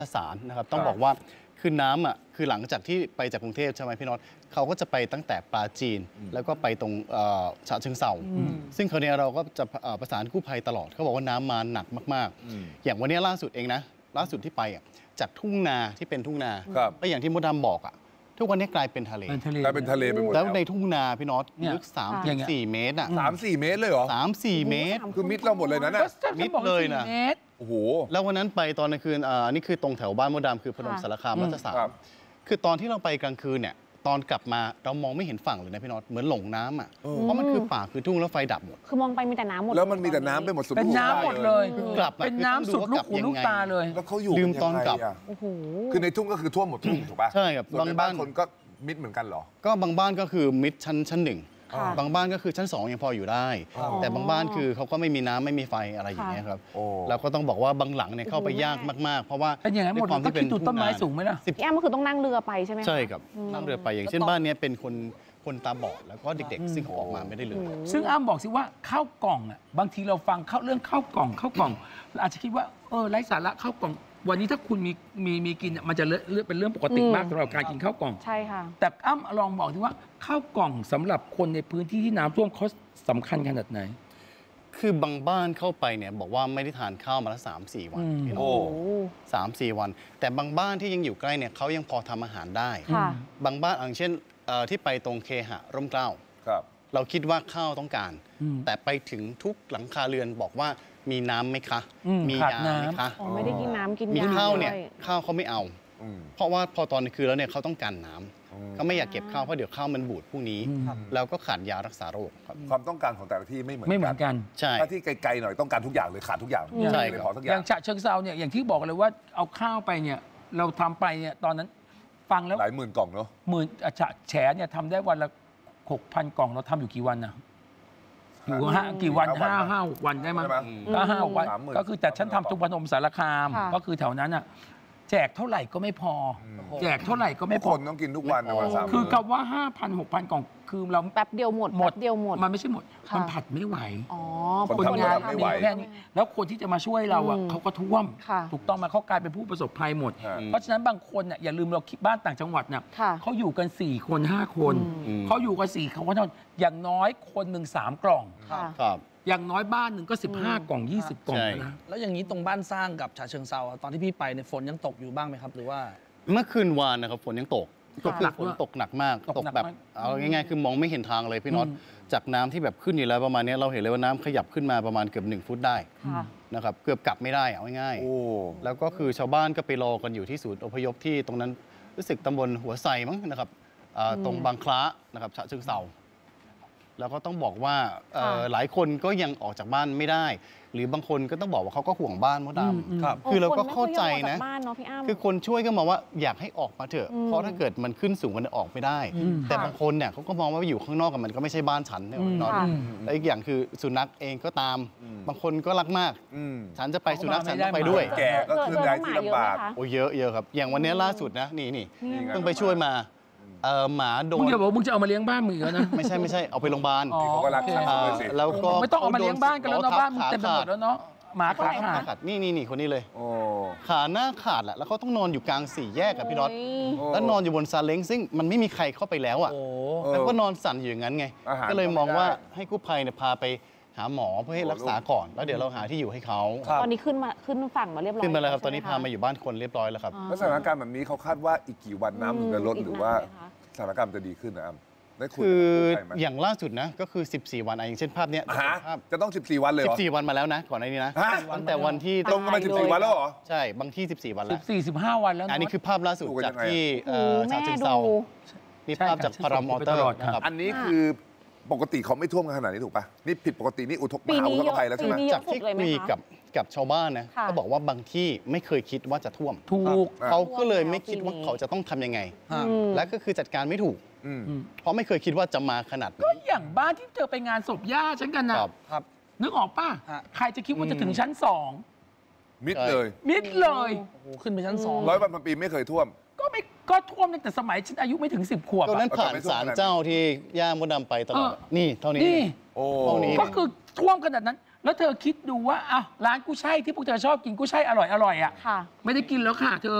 สารนะครับต้องบอกว่าคือน้ำอ่ะคือหลังจากที่ไปจากกรุงเทพใช่ไหมพี่น็อตเขาก็จะไปตั้งแต่ปราจีนแล้วก็ไปตรงฉะเชิงเทราซึ่งคราวนี้เราก็จะประสานกู้ภัยตลอดเขาบอกว่าน้ำมาหนักมากๆอย่างวันนี้ล่าสุดเองนะล่าสุดที่ไปอ่ะจากทุ่งนาที่เป็นทุ่งนาแล้วอย่างที่มดดำบอกอ่ะทุกวันนี้กลายเป็นทะเลกลายเป็นทะเลไปหมดแล้วในทุ่งนาพี่น็อตลึก3-4 เมตรอ่ะ 3-4 เมตรเลยเหรอ 3-4 เมตรคือมิดเราหมดเลยนะมิดเลยนะโอ้โหแล้ววันนั้นไปตอนกลางคืนนี่คือตรงแถวบ้านมดดำคือพนมสารคามรัชสารคือตอนที่เราไปกลางคืนเนี่ยตอนกลับมาเรามองไม่เห็นฝั่งเลยนะพี่น็อตเหมือนหลงน้ำอ่ะเพราะมันคือป่าคือทุ่งแล้วไฟดับหมดคือมองไปมีแต่น้ำหมดแล้วมันมีแต่น้ำไปหมดสุดเป็นน้ำหมดเลยกลับเป็นน้ำสุดลูกหูลูกตาเลยแล้วเขาอยู่ลืมตอนกลับคือในทุ่งก็คือท่วมหมดทุ่งถูกป่ะใช่ครับบางบ้านคนก็มิดเหมือนกันเหรอก็บางบ้านก็คือมิดชั้น 1บางบ้านก็คือชั้น2ยังพออยู่ได้แต่บางบ้านคือเขาก็ไม่มีน้ำไม่มีไฟอะไรอย่างเงี้ยครับแล้วก็ต้องบอกว่าบางหลังเนี่ยเข้าไปยากมากๆเพราะว่าเป็นอย่างนั้นหมดต้องคิดดูต้นไม้สูงไหมล่ะพี่แอมก็คือต้องนั่งเรือไปใช่ไหมใช่ครับนั่งเรือไปอย่างเช่นบ้านนี้เป็นคนตาบอดแล้วก็เด็กๆซึ่งออกมาไม่ได้เลยซึ่งอ้ำบอกสิว่าข้าวกล่องอ่ะบางทีเราฟังเรื่องข้าวกล่องเราอาจจะคิดว่าไร้สาระข้าวกล่องวันนี้ถ้าคุณมีกินมันจะเป็นเรื่องปกติมากสำหรับการกินข้าวกล่องใช่ค่ะแต่อ้ำลองบอกที่ว่าข้าวกล่องสำหรับคนในพื้นที่ที่น้ำท่วมเขาสำคัญขนาดไหนคือบางบ้านเข้าไปเนี่ยบอกว่าไม่ได้ทานข้าวมาแล้ว3-4 วัน3-4 วันแต่บางบ้านที่ยังอยู่ใกล้เนี่ยเขายังพอทำอาหารได้บางบ้านอย่างเช่นที่ไปตรงเคหะร่มเกล้าเราคิดว่าข้าวต้องการแต่ไปถึงทุกหลังคาเรือนบอกว่ามีน้ำไหมคะมียาไหมคะไม่ได้กินน้ำกินยามีข้าวเนี่ยข้าวเขาไม่เอาเพราะว่าพอตอนคืนแล้วเนี่ยเขาต้องการน้ำเขาไม่อยากเก็บข้าวเพราะเดี๋ยวข้าวมันบูดพรุ่งนี้แล้วก็ขาดยารักษาโรคความต้องการของแต่ละที่ไม่เหมือนกันใช่ถ้าที่ไกลๆหน่อยต้องการทุกอย่างเลยขาดทุกอย่างใช่ขอทุกอย่างอย่างฉะเชิงเทราเนี่ยอย่างที่บอกเลยว่าเอาข้าวไปเนี่ยเราทำไปเนี่ยตอนนั้นฟังแล้วหลายหมื่นกล่องเนาะแฉเนี่ยทำได้วันละ6,000 กล่องเราทำอยู่กี่วันนะอยู่กี่วัน5 วันได้มั้ย5 วันก็คือแต่ฉันทำตรงพนมสารคามก็คือแถวนั้นอ่ะแจกเท่าไหร่ก็ไม่พอแจกเท่าไหร่ก็ไม่พอคนต้องกินทุกวันในวันสามคือกับว่า 5,000-6,000 กล่องคือเราแป๊บเดียวหมดมันไม่ใช่หมดมันผัดไม่ไหวคนงานไม่ไหวแค่นี้แล้วคนที่จะมาช่วยเราอ่ะเขาก็ท่วมถูกต้องมาเขากลายเป็นผู้ประสบภัยหมดเพราะฉะนั้นบางคนเนี่ยอย่าลืมเราคิดบ้านต่างจังหวัดเนี่ยเขาอยู่กัน4 คน5 คนเขาอยู่กัน4 คนอย่างน้อยคนหนึ่ง3 กล่องอย่างน้อยบ้านหนึ่งก็15 กล่อง20 กล่องนะแล้วอย่างนี้ตรงบ้านสร้างกับฉะเชิงเทราตอนที่พี่ไปในฝนยังตกอยู่บ้างไหมครับหรือว่าเมื่อคืนวานนะครับฝนยังตกฝนตกหนักมากตกแบบเอาง่ายๆคือมองไม่เห็นทางเลยพี่น็อตจากน้ำที่แบบขึ้นอยู่แล้วประมาณนี้เราเห็นเลยว่าน้ำขยับขึ้นมาประมาณเกือบ1 ฟุตได้นะครับเกือบกลับไม่ได้เอาง่ายๆแล้วก็คือชาวบ้านก็ไปรอกันอยู่ที่ศูนย์อพยพที่ตรงนั้นรู้สึกตำบลหัวไซมั้งนะครับตรงบางคล้านะครับฉะเชิงเทราแล้วก็ต้องบอกว่าหลายคนก็ยังออกจากบ้านไม่ได้หรือบางคนก็ต้องบอกว่าเขาก็ห่วงบ้านมดดำคือเราก็เข้าใจนะคือคนช่วยก็มองว่าอยากให้ออกมาเถอะเพราะถ้าเกิดมันขึ้นสูงมันออกไม่ได้แต่บางคนเนี่ยเขาก็มองว่าอยู่ข้างนอกมันก็ไม่ใช่บ้านฉันนอนและอีกอย่างคือสุนัขเองก็ตามบางคนก็รักมากฉันจะไปสุนัขฉันต้องไปด้วยแก่ก็คือได้ที่ลำบากโอ้เยอะครับอย่างวันนี้ล่าสุดนะนี่ต้องไปช่วยมาหมาโดนมึงอย่าบอกมึงจะเอามาเลี้ยงบ้านมึงแล้วนะไม่ใช่เอาไปโรงพยาบาลเขาก็รักแล้วก็ไม่ต้องเอามาเลี้ยงบ้านกันแล้วเนาะบ้านมึงเต็มไปหมดแล้วเนาะหมาขาดนี่คนนี้เลยขาหน้าขาดแหละแล้วเขาต้องนอนอยู่กลาง4 แยกกับพี่น็อตแล้วนอนอยู่บนซาเล้งซึ่งมันไม่มีใครเข้าไปแล้วอ่ะแล้วก็นอนสั่นอยู่อย่างนั้นไงก็เลยมองว่าให้กู้ภัยเนี่ยพาไปหาหมอเพื่อให้รักษาก่อนแล้วเดี๋ยวเราหาที่อยู่ให้เขาตอนนี้ขึ้นฝั่งมาเรียบร้อยขึ้นมาแล้วครับตอนนี้พามาอยู่บ้านคนเรียบร้อยแล้วครับสถานการณ์แบบนี้เขาคาดว่าอีกกี่วันน้ำถึงจะลดหรือว่าสถานการณ์จะดีขึ้นนะคืออย่างล่าสุดนะก็คือ14 วันอย่างเช่นภาพนี้จะต้อง14 วันเลย 14 วันมาแล้วนะก่อนหน้านี้นะตั้งแต่วันที่ตรงกันมา14 วันแล้วเหรอใช่บางที่14 วันแล้ว 15 วันแล้วอันนี้คือภาพล่าสุดจากที่ฉะเชิงเทรานี่ภาพจากพารามอเตอร์ครับอันนี้คือปกติเขาไม่ท่วมกันขนาดนี้ถูกป่ะนี่ผิดปกตินี่อุทกภัยแล้วใช่ไหมจากที่คุยกับชาวบ้านนะก็บอกว่าบางที่ไม่เคยคิดว่าจะท่วมถูกเขาก็เลยไม่คิดว่าเขาจะต้องทำยังไงและก็คือจัดการไม่ถูกเพราะไม่เคยคิดว่าจะมาขนาดก็อย่างบ้านที่เจอไปงานศพย่าฉันกันนะครับนึกออกป่ะใครจะคิดว่าจะถึงชั้น2 มิดเลยขึ้นไปชั้น200 วันพันปีไม่เคยท่วมก็ท่วมตั้งแต่สมัยฉันอายุไม่ถึง10 ขวบก็นั้นผ่านศาลเจ้าที่ย่ามดดำไปตลอดนี่เท่านี้ก็คือท่วมขนาดนั้นแล้วเธอคิดดูว่าอ้าวร้านกุ้ยช่ายที่พวกเธอชอบกินกุ้ยช่ายอร่อยอ่ะค่ะไม่ได้กินแล้วค่ะเธอ